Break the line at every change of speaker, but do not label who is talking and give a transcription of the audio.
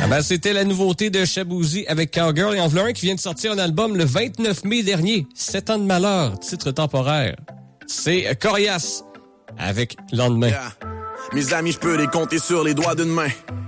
Ah ben, c'était la nouveauté de Shaboozey avec Cowgirl. Et en voilà un qui vient de sortir un album le 29 mai dernier. 7 ans de malheur, titre temporaire. C'est Corias avec Lendemain.
Yeah. Mes amis, je peux les compter sur les doigts d'une main.